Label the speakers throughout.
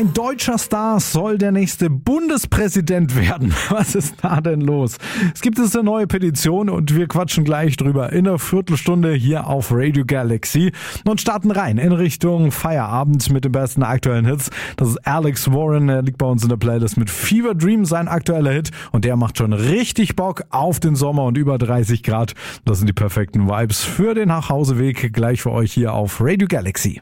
Speaker 1: Ein deutscher Star soll der nächste Bundespräsident werden. Was ist da denn los? Es gibt jetzt eine neue Petition und wir quatschen gleich drüber in einer Viertelstunde hier auf Radio Galaxy und starten rein in Richtung Feierabend mit den besten aktuellen Hits. Das ist Alex Warren, er liegt bei uns in der Playlist mit Fever Dream, sein aktueller Hit, und der macht schon richtig Bock auf den Sommer und über 30 Grad. Das sind die perfekten Vibes für den Nachhauseweg, gleich für euch hier auf Radio Galaxy.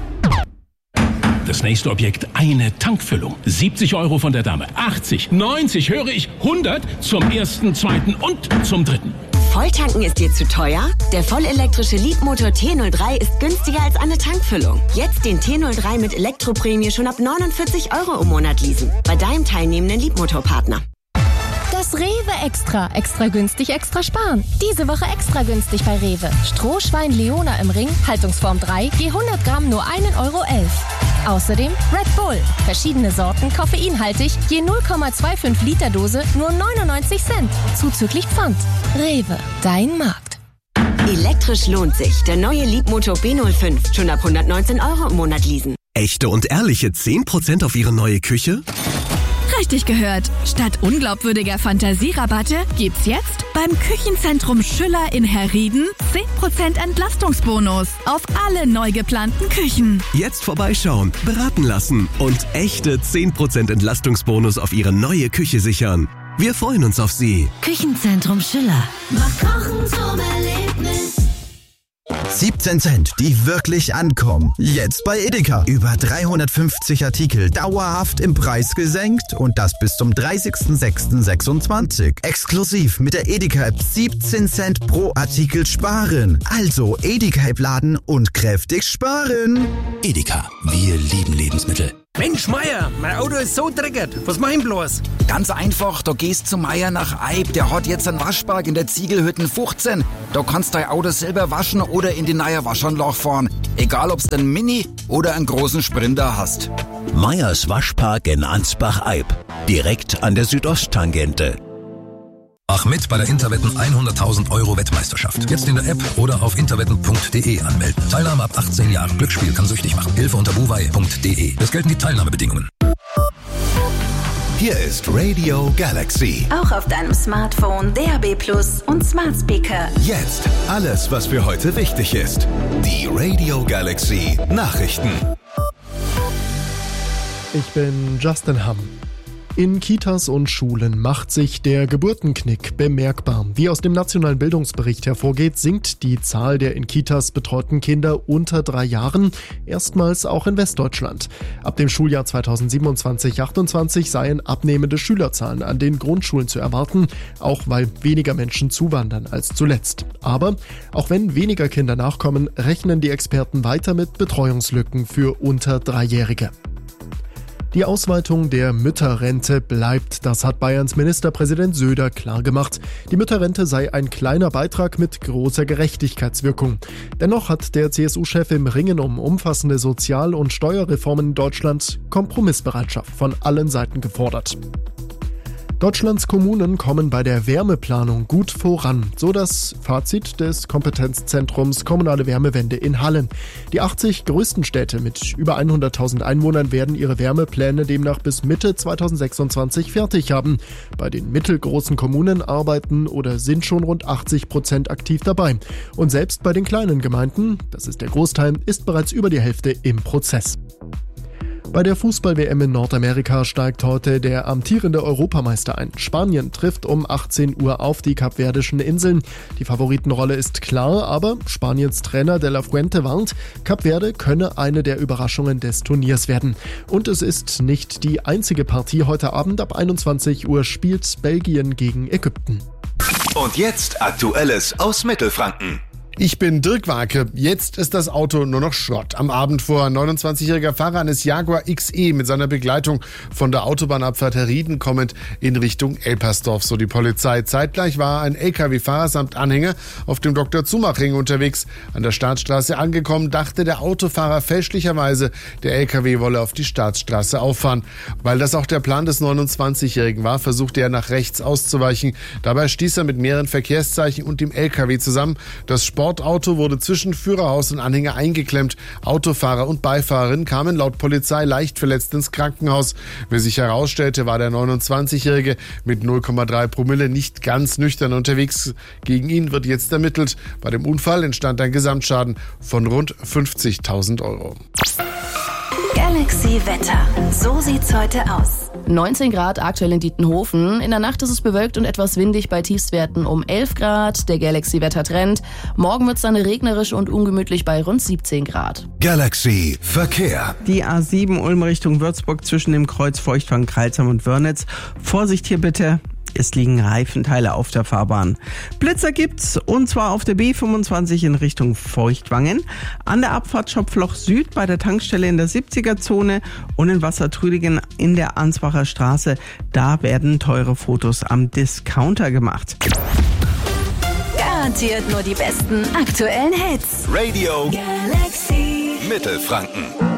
Speaker 2: Das nächste Objekt, eine Tankfüllung. 70 € von der Dame, 80, 90, höre ich, 100 zum ersten, zweiten und zum dritten.
Speaker 3: Volltanken ist dir zu teuer? Der vollelektrische Leapmotor T03 ist günstiger als eine Tankfüllung. Jetzt den T03 mit Elektroprämie schon ab 49 € im Monat leasen. Bei deinem teilnehmenden Leapmotor-Partner.
Speaker 4: Das Rewe Extra. Extra günstig, extra sparen. Diese Woche extra günstig bei Rewe. Strohschwein Leona im Ring, Haltungsform 3, je 100 Gramm nur 1,11 €. Außerdem Red Bull. Verschiedene Sorten, koffeinhaltig, je 0,25 Liter Dose nur 99 Cent. Zuzüglich Pfand. Rewe, dein Markt.
Speaker 3: Elektrisch lohnt sich. Der neue Leapmotor B05. Schon ab 119 € im Monat leasen.
Speaker 5: Echte und ehrliche 10% auf Ihre neue Küche?
Speaker 6: Richtig gehört. Statt unglaubwürdiger Fantasierabatte gibt's jetzt beim Küchenzentrum Schüller in Herrieden 10% Entlastungsbonus auf alle neu geplanten Küchen.
Speaker 5: Jetzt vorbeischauen, beraten lassen und echte 10% Entlastungsbonus auf Ihre neue Küche sichern. Wir freuen uns auf Sie.
Speaker 6: Küchenzentrum Schüller.
Speaker 7: Macht Kochen zum Erlebnis.
Speaker 8: 17 Cent, die wirklich ankommen. Jetzt bei Edeka. Über 350 Artikel dauerhaft im Preis gesenkt und das bis zum 30.06.26. Exklusiv mit der Edeka-App 17 Cent pro Artikel sparen. Also Edeka-App laden und kräftig sparen.
Speaker 2: Edeka, wir lieben Lebensmittel.
Speaker 9: Mensch, Meier, mein Auto ist so dreckig. Was mach ich bloß?
Speaker 10: Ganz einfach, da gehst zu Meier nach Eib. Der hat jetzt einen Waschpark in der Ziegelhütten 15. Da kannst du dein Auto selber waschen oder in die neue Waschanlage fahren. Egal, ob's einen Mini oder einen großen Sprinter hast.
Speaker 11: Meyers Waschpark in Ansbach-Eib. Direkt an der Südosttangente.
Speaker 12: Mach mit bei der Interwetten 100.000 € Wettmeisterschaft. Jetzt in der App oder auf interwetten.de anmelden. Teilnahme ab 18 Jahren. Glücksspiel kann süchtig machen. Hilfe unter buwei.de. Es gelten die Teilnahmebedingungen.
Speaker 13: Hier ist Radio Galaxy.
Speaker 14: Auch auf deinem Smartphone, DAB+ und Smart Speaker.
Speaker 13: Jetzt alles, was für heute wichtig ist. Die Radio Galaxy Nachrichten.
Speaker 15: Ich bin Justin Hamm. In Kitas und Schulen macht sich der Geburtenknick bemerkbar. Wie aus dem Nationalen Bildungsbericht hervorgeht, sinkt die Zahl der in Kitas betreuten Kinder unter 3 Jahren, erstmals auch in Westdeutschland. Ab dem Schuljahr 2027/28 seien abnehmende Schülerzahlen an den Grundschulen zu erwarten, auch weil weniger Menschen zuwandern als zuletzt. Aber auch wenn weniger Kinder nachkommen, rechnen die Experten weiter mit Betreuungslücken für unter 3-Jährige. Die Ausweitung der Mütterrente bleibt, das hat Bayerns Ministerpräsident Söder klargemacht. Die Mütterrente sei ein kleiner Beitrag mit großer Gerechtigkeitswirkung. Dennoch hat der CSU-Chef im Ringen um umfassende Sozial- und Steuerreformen in Deutschland Kompromissbereitschaft von allen Seiten gefordert. Deutschlands Kommunen kommen bei der Wärmeplanung gut voran, so das Fazit des Kompetenzzentrums Kommunale Wärmewende in Hallen. Die 80 größten Städte mit über 100.000 Einwohnern werden ihre Wärmepläne demnach bis Mitte 2026 fertig haben. Bei den mittelgroßen Kommunen arbeiten oder sind schon rund 80% aktiv dabei. Und selbst bei den kleinen Gemeinden, das ist der Großteil, ist bereits über die Hälfte im Prozess. Bei der Fußball-WM in Nordamerika steigt heute der amtierende Europameister ein. Spanien trifft um 18 Uhr auf die Kapverdischen Inseln. Die Favoritenrolle ist klar, aber Spaniens Trainer De La Fuente warnt, Kap Verde könne eine der Überraschungen des Turniers werden. Und es ist nicht die einzige Partie. Heute Abend ab 21 Uhr spielt Belgien gegen Ägypten.
Speaker 13: Und jetzt Aktuelles aus Mittelfranken.
Speaker 16: Ich bin Dirk Warke. Jetzt ist das Auto nur noch Schrott. Am Abend fuhr ein 29-jähriger Fahrer eines Jaguar XE mit seiner Begleitung von der Autobahnabfahrt Herrieden kommend in Richtung Elpersdorf, so die Polizei. Zeitgleich war ein LKW-Fahrer samt Anhänger auf dem Dr.-Zumach-Ring unterwegs. An der Staatsstraße angekommen, dachte der Autofahrer fälschlicherweise, der LKW wolle auf die Staatsstraße auffahren. Weil das auch der Plan des 29-Jährigen war, versuchte er nach rechts auszuweichen. Dabei stieß er mit mehreren Verkehrszeichen und dem LKW zusammen. Das Sportauto wurde zwischen Führerhaus und Anhänger eingeklemmt. Autofahrer und Beifahrerin kamen laut Polizei leicht verletzt ins Krankenhaus. Wie sich herausstellte, war der 29-Jährige mit 0,3 Promille nicht ganz nüchtern unterwegs. Gegen ihn wird jetzt ermittelt. Bei dem Unfall entstand ein Gesamtschaden von rund 50.000 Euro.
Speaker 14: Galaxy Wetter. So sieht's heute aus.
Speaker 17: 19 Grad aktuell in Dietenhofen. In der Nacht ist es bewölkt und etwas windig bei Tiefstwerten um 11 Grad. Der Galaxy-Wettertrend. Morgen wird es dann regnerisch und ungemütlich bei rund 17 Grad.
Speaker 13: Galaxy Verkehr.
Speaker 18: Die A7 Ulm Richtung Würzburg zwischen dem Kreuz Feuchtwangen-Kreilsheim und Wörnitz. Vorsicht hier bitte. Es liegen Reifenteile auf der Fahrbahn. Blitzer gibt's, und zwar auf der B25 in Richtung Feuchtwangen, an der Abfahrt Schopfloch Süd bei der Tankstelle in der 70er-Zone und in Wassertrüdingen in der Ansbacher Straße. Da werden teure Fotos am Discounter gemacht.
Speaker 14: Garantiert nur die besten aktuellen Hits.
Speaker 13: Radio
Speaker 14: Galaxy
Speaker 13: Mittelfranken.